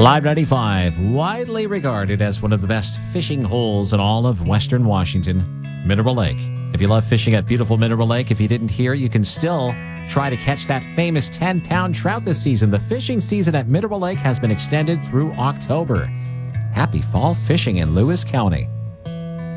Live 95, widely regarded as one of the best fishing holes in all of Western Washington, Mineral Lake. If you love fishing at beautiful Mineral Lake, if you didn't hear, you can still try to catch that famous 10-pound trout this season. The fishing season at Mineral Lake has been extended through October. Happy fall fishing in Lewis County.